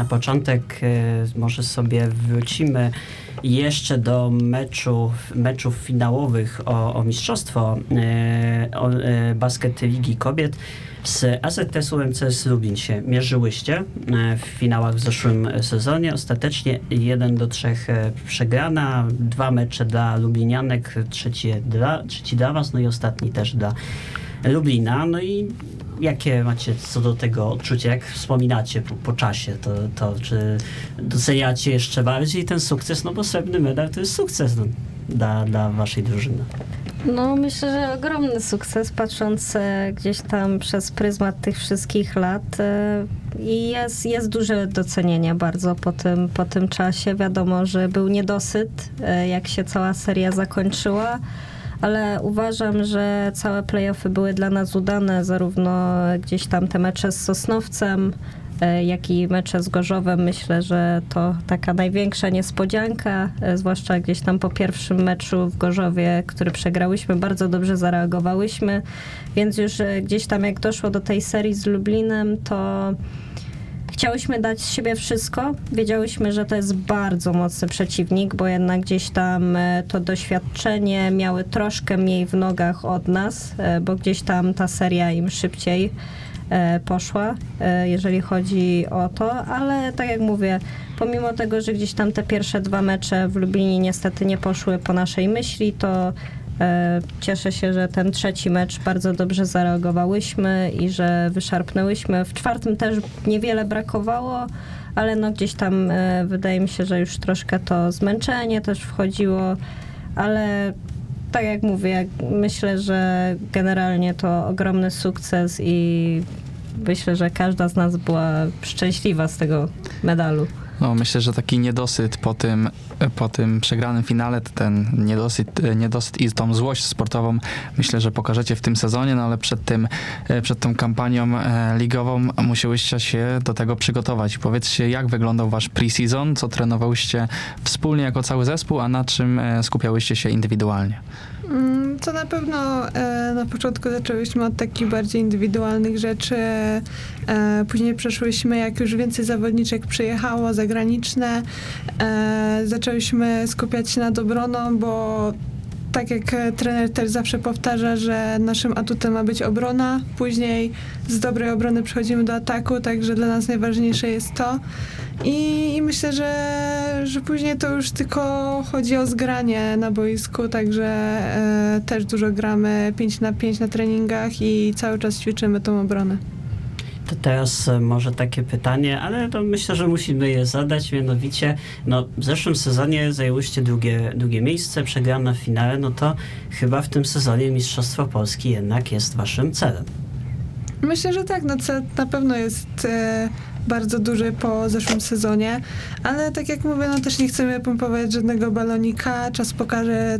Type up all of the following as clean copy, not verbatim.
na początek może sobie wrócimy jeszcze do meczów finałowych o mistrzostwo basket Ligi Kobiet. Z AZS UMCS Lublin się mierzyłyście w finałach w zeszłym sezonie. Ostatecznie 1-3 przegrana, 2 mecze dla lublinianek, trzeci dla was, no i ostatni też dla Lublina. No i jakie macie co do tego odczucia? Jak wspominacie po czasie, to czy doceniacie jeszcze bardziej ten sukces? No bo srebrny medal to jest sukces dla waszej drużyny. No myślę, że ogromny sukces, patrząc gdzieś tam przez pryzmat tych wszystkich lat i jest duże docenienie bardzo po tym czasie. Wiadomo, że był niedosyt, jak się cała seria zakończyła, ale uważam, że całe play-offy były dla nas udane, zarówno gdzieś tam te mecze z Sosnowcem, jak i mecze z Gorzowem. Myślę, że to taka największa niespodzianka, zwłaszcza gdzieś tam po pierwszym meczu w Gorzowie, który przegrałyśmy, bardzo dobrze zareagowałyśmy, więc już gdzieś tam jak doszło do tej serii z Lublinem, to chciałyśmy dać z siebie wszystko. Wiedziałyśmy, że to jest bardzo mocny przeciwnik, bo jednak gdzieś tam to doświadczenie miały troszkę mniej w nogach od nas, bo gdzieś tam ta seria im szybciej poszła, jeżeli chodzi o to, ale tak jak mówię, pomimo tego, że gdzieś tam te pierwsze 2 mecze w Lublinie niestety nie poszły po naszej myśli, to cieszę się, że ten trzeci mecz bardzo dobrze zareagowałyśmy i że wyszarpnęłyśmy. W czwartym też niewiele brakowało, ale no gdzieś tam wydaje mi się, że już troszkę to zmęczenie też wchodziło, ale tak jak mówię, myślę, że generalnie to ogromny sukces i myślę, że każda z nas była szczęśliwa z tego medalu. No, myślę, że taki niedosyt po tym przegranym finale, ten niedosyt i tą złość sportową myślę, że pokażecie w tym sezonie, no ale przed tą kampanią ligową musiałyście się do tego przygotować. Powiedzcie, jak wyglądał wasz pre-season, co trenowałyście wspólnie jako cały zespół, a na czym skupiałyście się indywidualnie? To na pewno na początku zaczęłyśmy od takich bardziej indywidualnych rzeczy. Później przeszłyśmy, jak już więcej zawodniczek przyjechało, zagraniczne. Zaczęłyśmy skupiać się nad obroną, bo tak jak trener też zawsze powtarza, że naszym atutem ma być obrona. Później z dobrej obrony przechodzimy do ataku, także dla nas najważniejsze jest to. I myślę, że później to już tylko chodzi o zgranie na boisku, także też dużo gramy 5-5 na treningach i cały czas ćwiczymy tą obronę. To teraz może takie pytanie, ale to myślę, że musimy je zadać, mianowicie w zeszłym sezonie zajęłyście drugie miejsce, przegrane w finale, no to chyba w tym sezonie Mistrzostwo Polski jednak jest waszym celem. Myślę, że tak, cel na pewno jest bardzo duży po zeszłym sezonie, ale tak jak mówię, też nie chcemy pompować żadnego balonika, czas pokaże,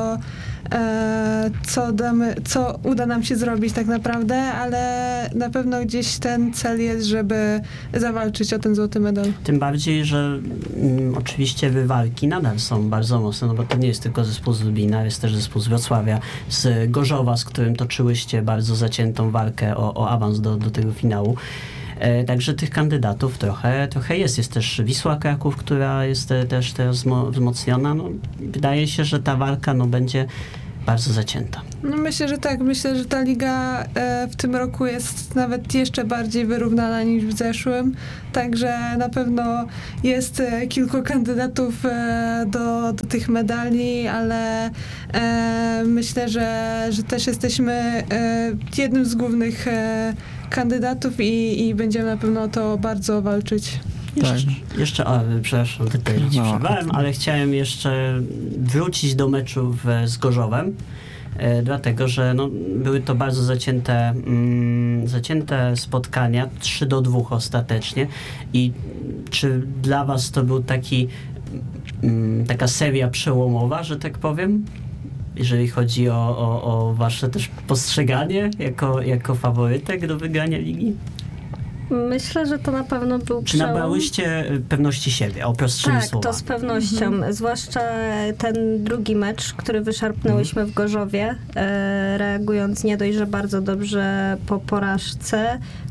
co uda nam się zrobić tak naprawdę, ale na pewno gdzieś ten cel jest, żeby zawalczyć o ten złoty medal. Tym bardziej, że oczywiście wywalki nadal są bardzo mocne, no bo to nie jest tylko zespół z Lublina, jest też zespół z Wrocławia, z Gorzowa, z którym toczyłyście bardzo zaciętą walkę o awans do tego finału. Także tych kandydatów trochę jest. Jest też Wisła Kraków, która jest też teraz wzmocniona. Wydaje się, że ta walka będzie bardzo zacięta. Myślę, że tak. Myślę, że ta liga w tym roku jest nawet jeszcze bardziej wyrównana niż w zeszłym. Także na pewno jest kilku kandydatów do tych medali, ale myślę, że też jesteśmy jednym z głównych kandydatów i będziemy na pewno o to bardzo walczyć. Przepraszam, tutaj ci przerwałem, ale chciałem jeszcze wrócić do meczu z Gorzowem, dlatego, że były to bardzo zacięte spotkania, 3-2 ostatecznie. I czy dla was to był taka seria przełomowa, że tak powiem? Jeżeli chodzi o wasze też postrzeganie jako faworytek do wygrania ligi? Myślę, że to na pewno był Czy nabrałyście pewności siebie, oprostrzymi słowami? Tak, to z pewnością. Zwłaszcza ten drugi mecz, który wyszarpnęłyśmy w Gorzowie, reagując nie dość, że bardzo dobrze po porażce,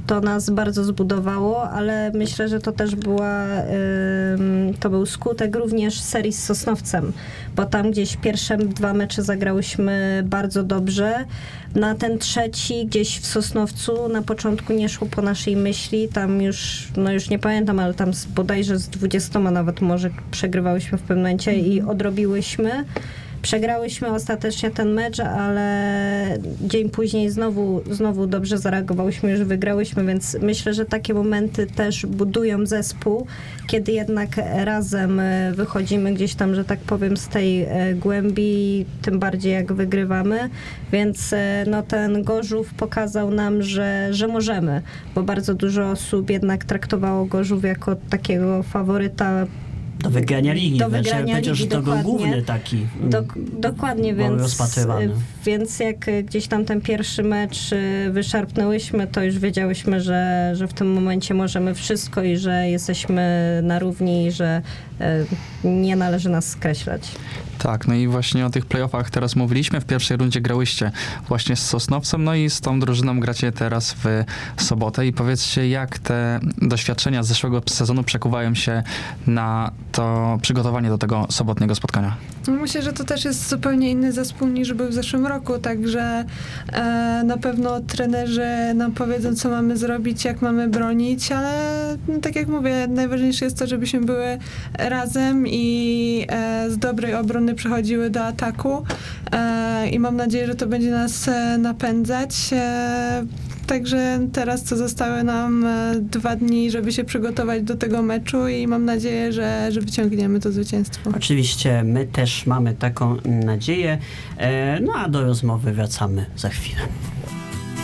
to nas bardzo zbudowało, ale myślę, że to też to był skutek również serii z Sosnowcem, bo tam gdzieś pierwsze 2 mecze zagrałyśmy bardzo dobrze. Na ten trzeci gdzieś w Sosnowcu na początku nie szło po naszej myśli, tam już nie pamiętam, ale tam bodajże z 20 nawet może przegrywałyśmy w pewnym momencie i odrobiłyśmy. Przegrałyśmy ostatecznie ten mecz, ale dzień później znowu dobrze zareagowałyśmy, już wygrałyśmy, więc myślę, że takie momenty też budują zespół, kiedy jednak razem wychodzimy gdzieś tam, że tak powiem, z tej głębi, tym bardziej jak wygrywamy, więc ten Gorzów pokazał nam, że możemy, bo bardzo dużo osób jednak traktowało Gorzów jako takiego faworyta do wygrania ligi. Do wygrania ligi, że to był główny taki dokładnie, więc jak gdzieś tam ten pierwszy mecz wyszarpnęłyśmy, to już wiedziałyśmy, że w tym momencie możemy wszystko i że jesteśmy na równi i że nie należy nas skreślać. Tak, no i właśnie o tych playoffach teraz mówiliśmy. W pierwszej rundzie grałyście właśnie z Sosnowcem, no i z tą drużyną gracie teraz w sobotę. I powiedzcie, jak te doświadczenia z zeszłego sezonu przekuwają się na to przygotowanie do tego sobotniego spotkania? Myślę, że to też jest zupełnie inny zespół niż był w zeszłym roku, także na pewno trenerzy nam powiedzą, co mamy zrobić, jak mamy bronić, ale tak jak mówię, najważniejsze jest to, żebyśmy były razem i z dobrej obrony przechodziły do ataku i mam nadzieję, że to będzie nas napędzać. Także teraz to zostały nam 2 dni, żeby się przygotować do tego meczu i mam nadzieję, że wyciągniemy to zwycięstwo. Oczywiście my też mamy taką nadzieję, no a do rozmowy wracamy za chwilę.